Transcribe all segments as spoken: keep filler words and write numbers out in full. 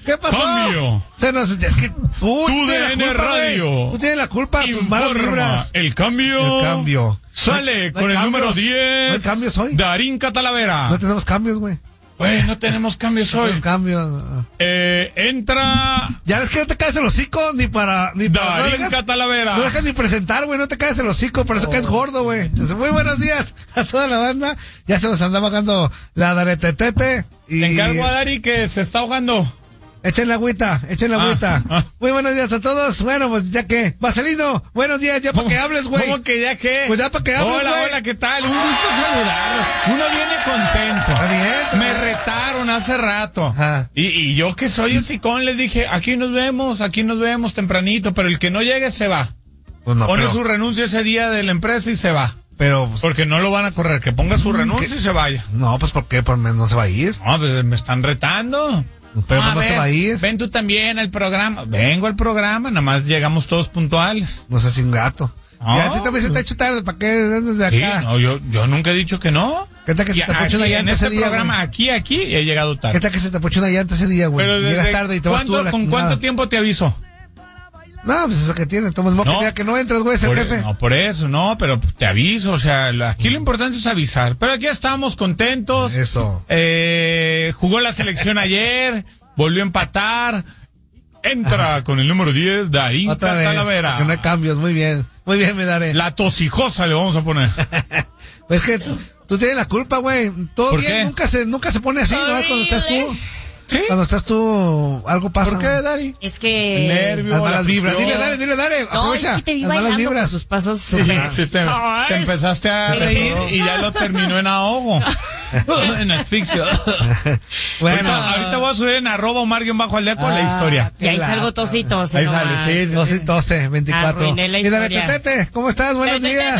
¿Qué pasó? Cambio. Se nos, es que tú, Tu tienes D N la culpa, Radio. güey. Tú tienes la culpa de tus malas Informa. vibras. El cambio. El cambio. Sale No- no con hay el cambios. número diez. No hay cambios hoy. Darín Catalavera. No tenemos cambios, güey. Güey, no tenemos cambios No hoy. tenemos cambios. Eh, entra Ya ves que no te caes el hocico ni para... Ni para no Darín dejas, Catalavera. no dejas ni presentar, güey. No te caes el hocico, por eso Oh. caes gordo, güey. Muy buenos días a toda la banda. Ya se nos anda bajando la daretetete. Y... Te encargo a Dari que se está ahogando. Echen la agüita, echen la Ah, agüita. ah. Muy buenos días a todos. Bueno, pues ya que. Vaselino, buenos días, ya para que hables, güey. ¿Cómo que ya qué? Pues ya para que hables, Hola, güey. hola, ¿qué tal? Un gusto saludarlo. Uno viene contento. Está bien, está Me bien. retaron hace rato. Ajá. Y, y yo que soy el sicón les dije, aquí nos vemos, aquí nos vemos tempranito, pero el que no llegue se va. Pues no, Pone pero, su renuncia ese día de la empresa y se va. pero pues, Porque no lo van a correr, que ponga su renuncia ¿qué? y se vaya. no, pues ¿por qué? Por no se va a ir. No, pues me están retando. Pero Ah, no se ven, va a ir. Ven tú también al programa. Vengo al programa, nada más llegamos todos puntuales. No sé, sin gato. No. Y a ti también se te ha hecho tarde, ¿para qué andas de Sí, acá? no, yo, yo nunca he dicho que no. ¿Qué tal que se Y te puso aquí, una en llanta este ese día, programa, güey? aquí, aquí, he llegado ¿Qué tarde. tal que se te puso una llanta ese día, güey? Pero Y llegas desde tarde y te vas tú ¿cuánto- a la ¿Con chingada. cuánto tiempo te aviso? No, pues eso que tiene. Tomas modo No. que diga que no entras, güey, es el Por, jefe. no, por eso, no, pero te aviso, o sea, la- aquí lo importante es avisar. Pero aquí estamos contentos. Eso. Eh, jugó la selección ayer, volvió a empatar. Entra con el número diez, Darín Otra vez. Catalavera. Que no hay cambios, muy bien. Muy bien, me daré. La tosijosa le vamos a poner. Pues que tú, tú tienes la culpa, güey. Todo ¿Por bien, qué? nunca se, nunca se pone así, ¿no? Cuando estás tú. ¿Sí? Cuando estás tú, algo pasa. ¿Por qué, Dari? Es que... El nervio. Las malas la vibras. presión. Dile, dale, dile, dale. No, Aprovecha. es que te vi Las malas bailando con vibras. sus pasos Sí, super sí, te, te empezaste a reír y ya lo terminó en ahogo. En asfixia. Bueno. ahorita, ahorita voy a subir en arroba Omar-Aldeco con la Ah, historia. Y ahí qué salgo lata. tosito. Ahí sale, sí, sí. doce, doce, veinticuatro. Arruiné la Y dale, historia. Tetete, ¿cómo estás? Buenos días.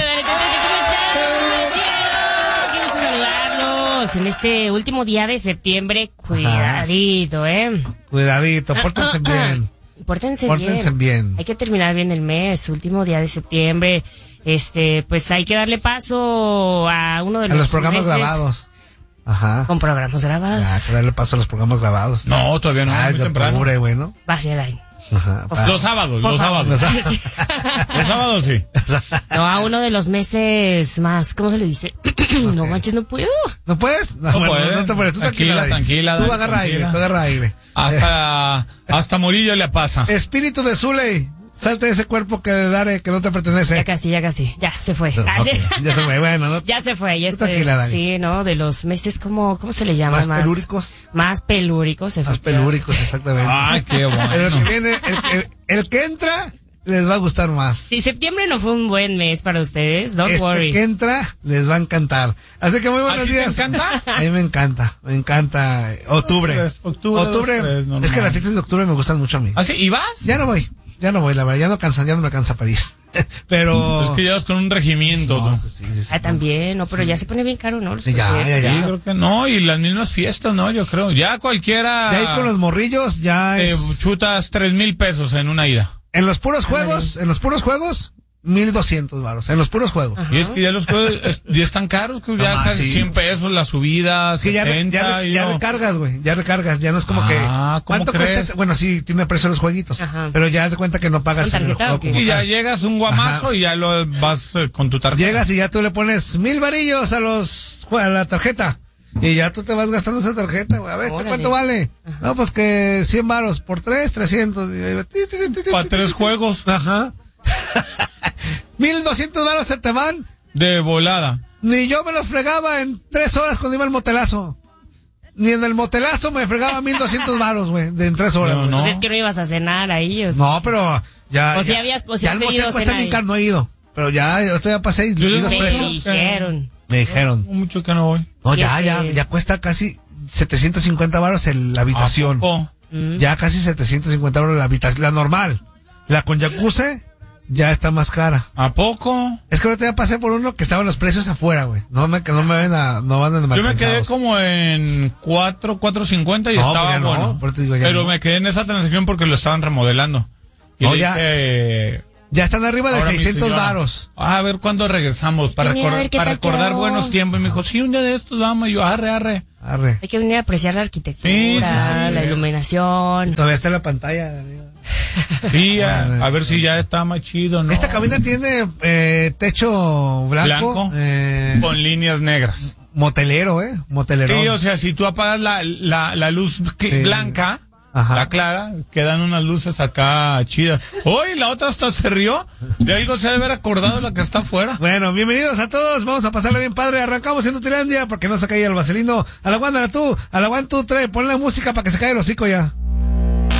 En este último día de septiembre, cuidadito, ¿eh? Cuidadito, pórtense bien. Pórtense, Pórtense bien. bien. Hay que terminar bien el mes, último día de septiembre. Este, pues hay que darle paso a uno de A los, los programas meses grabados. Ajá. con programas grabados. Ya, hay que darle paso a los programas grabados. No, todavía no, Ah, muy es de temprano. octubre, güey, ¿no? Va hacia el aire. Ajá. pa- Los sábados, Por los favor. sábados. Los Sí. Los sábados sí. No, a uno de los meses más, ¿cómo se le dice? No manches, no puedo. ¿No puedes? No, No bueno, puede. no te puedes. Tú Tranquila, Dani. tranquila, Tú Dani, agarra tranquila. aire, tú agarra aire. Hasta, hasta Murillo le pasa. Espíritu de Zuley, salte de ese cuerpo que Dare, que no te pertenece. Ya casi, ya casi. Ya se fue. Ah, Ok, sí. ya se fue, bueno, ¿no? Ya se fue. Ya Tú está. tranquila, Dani. Sí, ¿no? De los meses, ¿cómo, cómo se le llama? Más pelúricos. Más pelúricos, Más efectivamente. pelúricos, exactamente. Ay, qué Pero el bueno. que viene, el que, el que entra, les va a gustar más. Si septiembre no fue un buen mes para ustedes, don't Este worry. que entra, les va a encantar. Así que muy buenos ¿A ti te días. encanta? A mí me encanta, me encanta. eh, Octubre. Pues, octubre, dos, tres, normal. es que las fiestas de octubre me gustan mucho a mí. ¿Ah, sí? ¿Y vas? Ya no voy, ya no voy, la verdad, ya no cansa, ya no me alcanza para ir. Pero... Es que llevas con un regimiento. No, tú. pues sí, sí, sí. Ah, también, no, pero ya se pone bien caro, ¿no? Los Sí, ya, conciertos. ya, Sí, ya. creo que no, y las mismas fiestas, ¿no? Yo creo. Ya cualquiera. De ahí con los morrillos, ya te es... chutas tres mil pesos en una ida. En los puros juegos, en los puros juegos, mil doscientos varos. En los puros juegos. Y es que ya los juegos es- ya están caros, que ya No, casi sí. cien pesos la subida, Es que ya, re- setenta. ya, re- y ya no. recargas, güey. Ya recargas. Ya no es como que. Ah, ¿cómo ¿Cuánto crees? cuesta? Bueno, sí, tiene precio los jueguitos. Ajá. Pero ya haz de cuenta que no pagas ¿Con en el tarjeta juego o qué? como Y ya tal. llegas un guamazo Ajá. y ya lo vas eh, con tu tarjeta. Llegas y ya tú le pones mil varillos a los a la tarjeta. Y ya tú te vas gastando esa tarjeta, güey. A ver, Órale. ¿cuánto vale? No, pues que cien varos por tres, trescientos. Para tres juegos Ajá. Mil doscientos varos se te van. de volada. Ni yo me los fregaba en tres horas cuando iba al motelazo. Ni en el motelazo me fregaba mil doscientos varos, güey, de en tres horas. No, güey. no. Pues es que no ibas a cenar ahí, o sea. No, pero ya. O si ya, habías- o si ya has el motel pedido cuesta cena bien ahí. caro, no he ido. Pero ya, yo ya pasé y Yo vi los digo, Me precios. dijeron. Me dijeron. Mucho que no voy. No, Y ya, ese- ya, ya cuesta casi setecientos cincuenta varos el, la habitación. ¿A poco? Ya casi setecientos cincuenta varos la habitación, la normal. La con jacuzzi ya está más cara. ¿A poco? Es que ahorita ya pasé por uno que estaban los precios afuera, güey. No me, que no me ven a, no van a Yo me quedé malpensados. como en cuatro, cuatro cincuenta y No, estaba ya no, bueno. por eso te digo, ya Pero no. me quedé en esa transacción porque lo estaban remodelando. Y No, le ya. dije, Ya están arriba de ahora mi seiscientos señora, varos. A ver cuándo regresamos para, que mira, a recor- ver qué para tal recordar quedó. buenos tiempos. Y me dijo, sí, un día de estos vamos. Y yo, arre, arre. Arre. Hay que venir a apreciar la arquitectura, Sí, sí, sí. la iluminación. Todavía está en la pantalla. Amigo. Sí, a, a ver si ya está más chido, ¿no? Esta cabina tiene eh, techo blanco. Blanco, eh, con líneas negras. motelero, ¿eh? Motelerón. Sí, o sea, si tú apagas la, la, la luz cl- Sí. blanca, Ajá. la clara, quedan unas luces acá chidas. ¡Uy! La otra hasta se rió. De algo se debe haber acordado la que está afuera. Bueno, bienvenidos a todos, vamos a pasarla bien padre, arrancamos en Nutilandia porque no se cae el vaselino, a la guanda tú, a la guanda tú trae, pon la música para que se caiga el hocico ya.